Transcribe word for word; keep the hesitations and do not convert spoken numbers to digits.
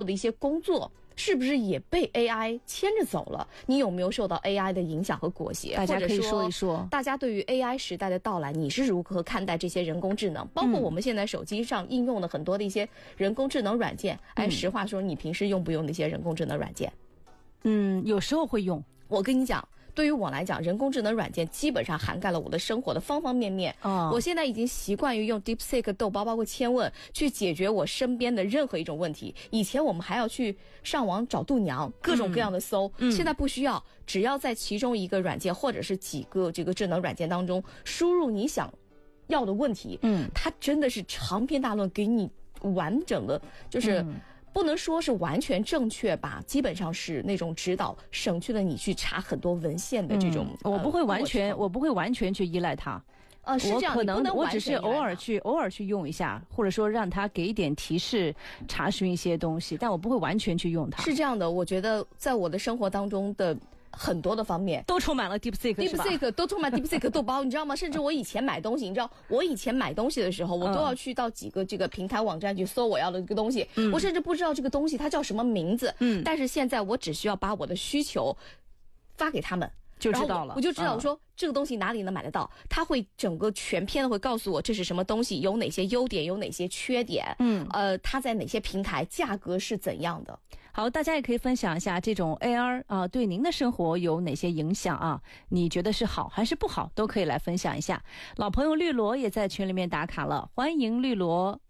的一些工作是不是也被 A I 牵着走了？你有没有受到 A I 的影响和裹挟？ 大家可以说一说， 大家对于 A I 时代的到来，你是如何看待这些人工智能？包括我们现在手机上应用的很多的一些人工智能软件。嗯、哎，实话说，你平时用不用那些人工智能软件？ 嗯，有时候会用。 我跟你讲。对于我来讲，人工智能软件基本上涵盖了我的生活的方方面面。哦，我现在已经习惯于用 DeepSeek、豆包包括千问去解决我身边的任何一种问题。以前我们还要去上网找度娘，各种各样的搜，嗯、现在不需要，只要在其中一个软件或者是几个这个智能软件当中输入你想要的问题，嗯，它真的是长篇大论给你完整的，就是。嗯不能说是完全正确吧，基本上是那种指导，省去了你去查很多文献的这种。 嗯、我不会完全，我不会完全去依赖它。 呃，是这样， 我可能我只是偶尔去偶尔去用一下，或者说让它给一点提示，查询一些东西，但我不会完全去用它。 是这样的，我觉得在我的生活当中的。很多的方面都充满了 DeepSeek，DeepSeek 都充满 DeepSeek 豆包，你知道吗？甚至我以前买东西，你知道，我以前买东西的时候，我都要去到几个这个平台网站去搜我要的这个东西，嗯、我甚至不知道这个东西它叫什么名字，嗯，但是现在我只需要把我的需求发给他们。 就知道了， 我就知道我说、嗯、这个东西哪里能买得到，它会整个全篇的会告诉我这是什么东西，有哪些优点，有哪些缺点，嗯，呃，它在哪些平台，价格是怎样的。 好，大家也可以分享一下这种 A R 啊、呃，对您的生活有哪些影响啊？你觉得是好还是不好，都可以来分享一下。老朋友绿萝也在群里面打卡了，欢迎绿萝。